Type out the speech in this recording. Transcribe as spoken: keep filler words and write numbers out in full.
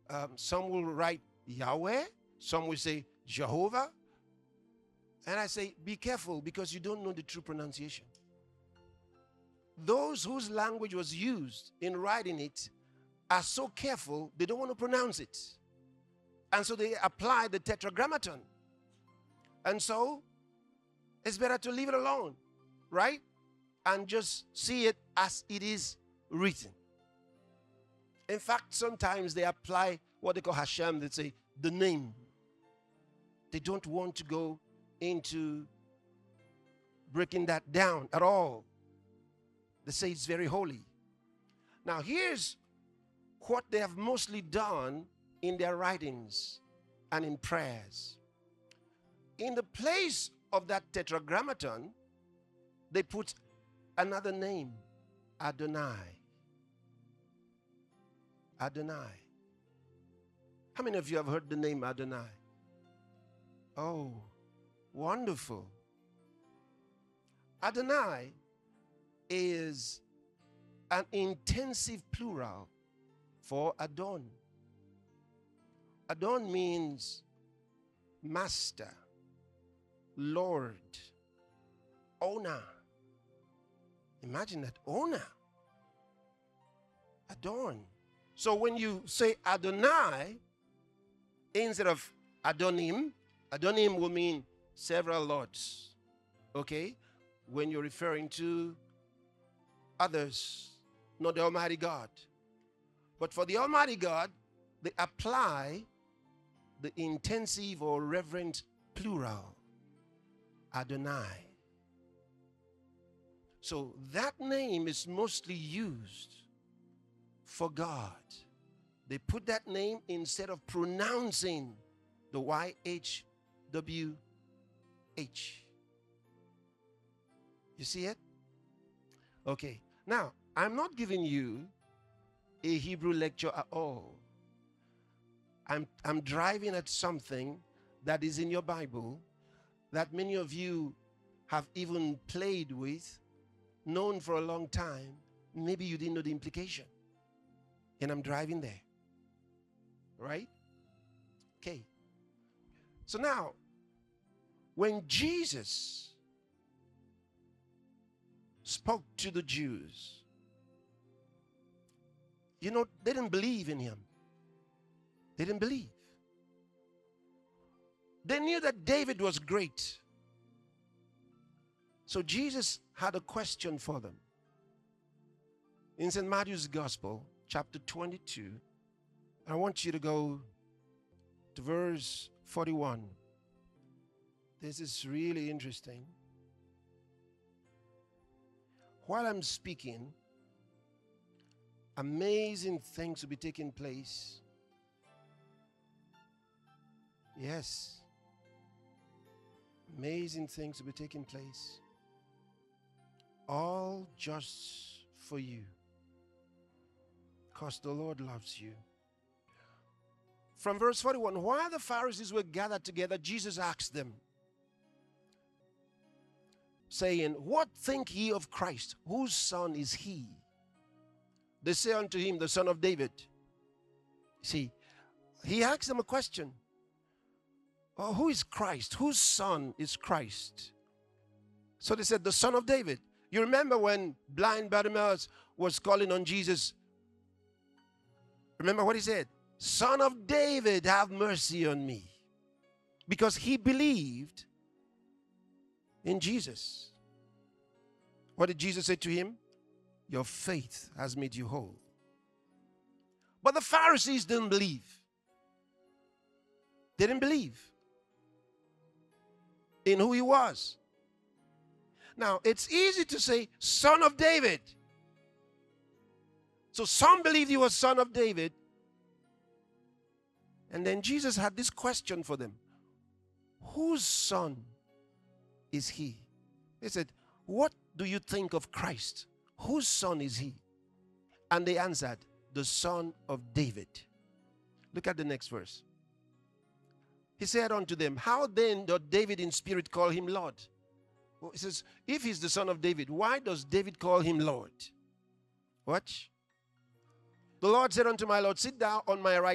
Um, some will write Yahweh. Some will say Jehovah. And I say, be careful because you don't know the true pronunciation. Those whose language was used in writing it are so careful, they don't want to pronounce it. And so they apply the tetragrammaton. And so it's better to leave it alone, right? And just see it as it is written. In fact, sometimes they apply what they call Hashem. They say the name. They don't want to go into breaking that down at all. They say it's very holy. Now, here's what they have mostly done in their writings and in prayers. In the place of that tetragrammaton, they put another name, Adonai. Adonai. How many of you have heard the name Adonai? Oh, wonderful. Adonai is an intensive plural for Adon. Adon means master, Lord, owner. Imagine that, owner. Adon. So when you say Adonai, instead of Adonim, Adonim will mean several lords. Okay? When you're referring to others, not the Almighty God. But for the Almighty God, they apply the intensive or reverent plural, Adonai. So that name is mostly used for God. They put that name instead of pronouncing the Y H W H. You see it? Okay. Now, I'm not giving you a Hebrew lecture at all. I'm, I'm driving at something that is in your Bible that many of you have even played with, known for a long time. Maybe you didn't know the implication. And I'm driving there. Right? Okay. So now, when Jesus spoke to the Jews, you know, they didn't believe in him. They didn't believe. They knew that David was great. So Jesus had a question for them. In Saint Matthew's Gospel, chapter twenty-two, I want you to go to verse forty-one. This is really interesting. While I'm speaking, amazing things will be taking place. Yes. Amazing things will be taking place. All just for you. Because the Lord loves you. From verse forty-one, while the Pharisees were gathered together, Jesus asked them, saying, what think ye of Christ? Whose son is he? They say unto him, the son of David. See, he asked them a question. Oh, who is Christ? Whose son is Christ? So they said, the son of David. You remember when blind Bartimaeus was calling on Jesus? Remember what he said? Son of David, have mercy on me. Because he believed in Jesus. What did Jesus say to him? Your faith has made you whole. But the Pharisees didn't believe. They didn't believe in who he was. Now, it's easy to say, son of David. So some believed he was son of David. And then Jesus had this question for them. Whose son is he? They said, what do you think of Christ? Whose son is he? And they answered, the son of David. Look at the next verse. He said unto them, how then doth David in spirit call him Lord? Well, he says, if he's the son of David, why does David call him Lord? Watch. The Lord said unto my Lord, sit thou on my right